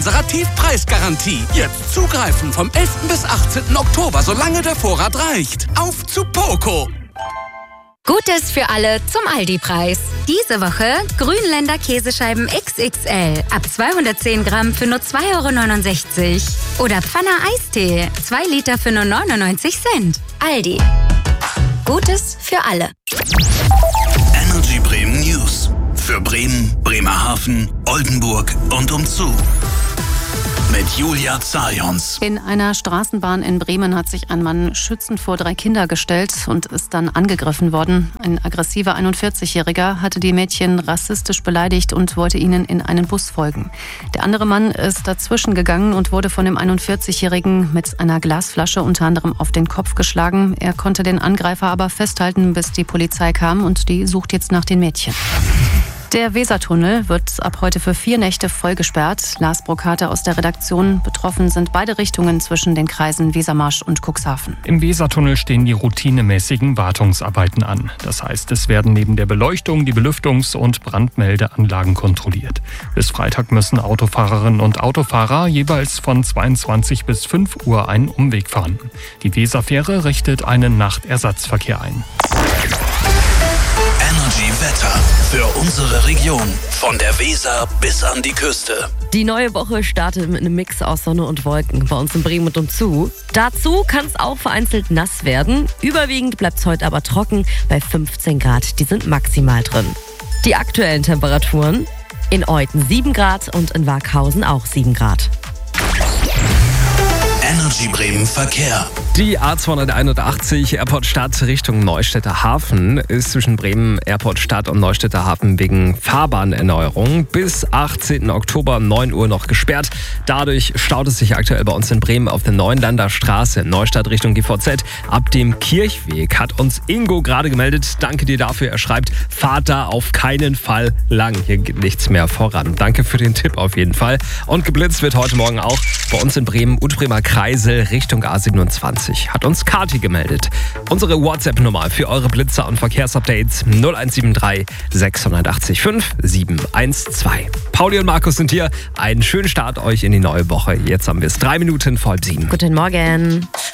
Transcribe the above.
Tiefpreisgarantie. Jetzt zugreifen vom 11. bis 18. Oktober, solange der Vorrat reicht. Auf zu Poco! Gutes für alle zum Aldi-Preis. Diese Woche Grünländer Käsescheiben XXL ab 210 Gramm für nur 2,69 €. Oder Pfanner Eistee, 2 Liter für nur 99 Cent. Aldi. Gutes für alle. Energy Bremen News. Für Bremen, Bremerhaven, Oldenburg und umzu. Mit Julia Zajons. In einer Straßenbahn in Bremen hat sich ein Mann schützend vor 3 Kinder gestellt und ist dann angegriffen worden. Ein aggressiver 41-Jähriger hatte die Mädchen rassistisch beleidigt und wollte ihnen in einen Bus folgen. Der andere Mann ist dazwischen gegangen und wurde von dem 41-Jährigen mit einer Glasflasche unter anderem auf den Kopf geschlagen. Er konnte den Angreifer aber festhalten, bis die Polizei kam, und die sucht jetzt nach den Mädchen. Der Wesertunnel wird ab heute für 4 Nächte voll gesperrt. Lars Brokate aus der Redaktion. Betroffen sind beide Richtungen zwischen den Kreisen Wesermarsch und Cuxhaven. Im Wesertunnel stehen die routinemäßigen Wartungsarbeiten an. Das heißt, es werden neben der Beleuchtung die Belüftungs- und Brandmeldeanlagen kontrolliert. Bis Freitag müssen Autofahrerinnen und Autofahrer jeweils von 22 bis 5 Uhr einen Umweg fahren. Die Weserfähre richtet einen Nachtersatzverkehr ein. Energy Wetter für unsere Region. Von der Weser bis an die Küste. Die neue Woche startet mit einem Mix aus Sonne und Wolken bei uns in Bremen und umzu. Dazu kann es auch vereinzelt nass werden. Überwiegend bleibt es heute aber trocken bei 15 Grad. Die sind maximal drin. Die aktuellen Temperaturen: in Euthen 7 Grad und in Waaghausen auch 7 Grad. Energy Bremen Verkehr. Die A281 Airport Stadt Richtung Neustädter Hafen ist zwischen Bremen Airport Stadt und Neustädter Hafen wegen Fahrbahnerneuerung bis 18. Oktober 9 Uhr noch gesperrt. Dadurch staut es sich aktuell bei uns in Bremen auf der Neuenlander Straße, Neustadt Richtung GVZ. Ab dem Kirchweg hat uns Ingo gerade gemeldet. Danke dir dafür. Er schreibt, fahrt da auf keinen Fall lang. Hier geht nichts mehr voran. Danke für den Tipp auf jeden Fall. Und geblitzt wird heute Morgen auch bei uns in Bremen und Bremer Kreisel Richtung A27. Hat uns Kati gemeldet. Unsere WhatsApp-Nummer für eure Blitzer und Verkehrsupdates 0173 680 5 712. Pauli und Markus sind hier. Einen schönen Start euch in die neue Woche. Jetzt haben wir es 3 Minuten vor 7. Guten Morgen.